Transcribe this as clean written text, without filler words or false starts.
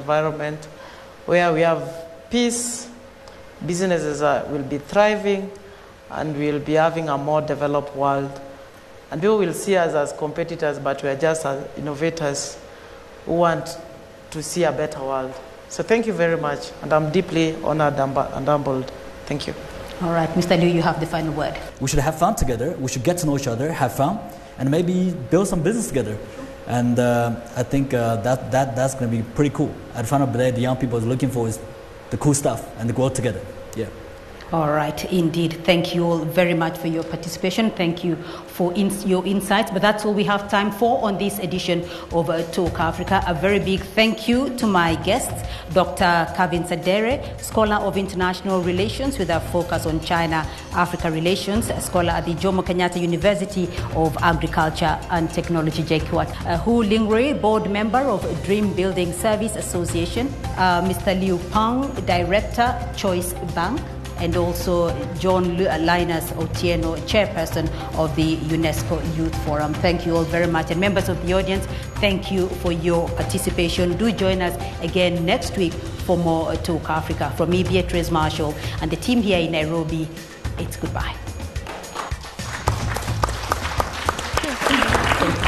environment where we have peace, businesses will be thriving, and we'll be having a more developed world. And people will see us as competitors, but we are just as innovators who want to see a better world. So thank you very much, and I'm deeply honored and humbled. Thank you. All right, Mr. Liu, you have the final word. We should have fun together. We should get to know each other, have fun, and maybe build some business together. And I think that's going to be pretty cool. At the end of the day, the young people are looking for is the cool stuff and the growth together. Yeah. All right, indeed. Thank you all very much for your participation. Thank you for your insights. But that's all we have time for on this edition of Talk Africa. A very big thank you to my guests, Dr. Kevin Sadere, Scholar of International Relations with a focus on China-Africa relations, a scholar at the Jomo Kenyatta University of Agriculture and Technology, JKUAT. Hu Lingwei, Board Member of Dream Building Service Association, Mr. Liu Pang, Director, Choice Bank, and also John Linus Otieno, Chairperson of the UNESCO Youth Forum. Thank you all very much. And members of the audience, thank you for your participation. Do join us again next week for more Talk Africa. From me, Beatrice Marshall, and the team here in Nairobi, it's goodbye.